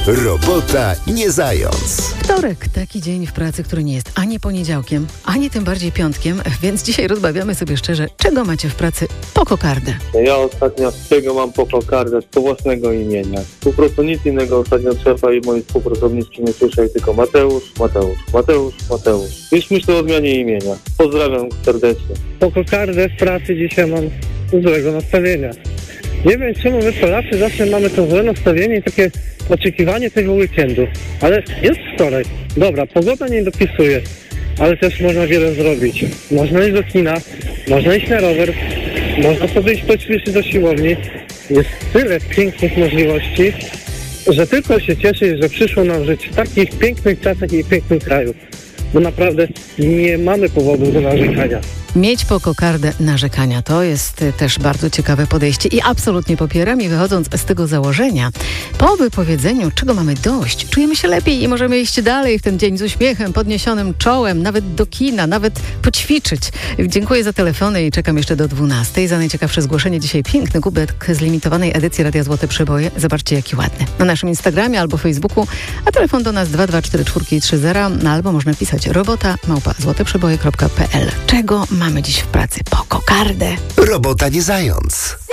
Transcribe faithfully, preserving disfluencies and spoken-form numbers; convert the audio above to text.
Robota nie zając. Wtorek, taki dzień w pracy, który nie jest ani poniedziałkiem, ani tym bardziej piątkiem, więc dzisiaj rozmawiamy sobie szczerze, czego macie w pracy po kokardę. Ja ostatnio z czego mam po kokardę, z własnego imienia. Po prostu nic innego ostatnio szefa i mojej współpracowniczki nie słyszę, jak tylko Mateusz, Mateusz, Mateusz, Mateusz. Już myślę o zmianie imienia. Pozdrawiam serdecznie. Po kokardę w pracy dzisiaj mam złego nastawienia. Nie wiem, czemu my Polacy zawsze mamy to złe nastawienie i takie oczekiwanie tego weekendu. Ale jest wtorek. Dobra, pogoda nie dopisuje, ale też można wiele zrobić. Można iść do kina, można iść na rower, można sobie iść poćwiczyć do siłowni. Jest tyle pięknych możliwości, że tylko się cieszę, że przyszło nam żyć w takich pięknych czasach i pięknym kraju. Bo naprawdę nie mamy powodu do narzekania. Mieć po kokardę narzekania to jest też bardzo ciekawe podejście i absolutnie popieram. I wychodząc z tego założenia, po wypowiedzeniu, czego mamy dość, czujemy się lepiej i możemy iść dalej w ten dzień z uśmiechem, podniesionym czołem, nawet do kina, nawet poćwiczyć. Dziękuję za telefony i czekam jeszcze do dwunastej. Za najciekawsze zgłoszenie dzisiaj piękny kubek z limitowanej edycji Radia Złote Przeboje. Zobaczcie, jaki ładny. Na naszym Instagramie albo Facebooku, a telefon do nas dwa dwa cztery cztery trzy zero, albo można pisać robota małpa złoteprzeboje kropka p l. Czego mamy dziś w pracy po kokardę? Robota nie zając.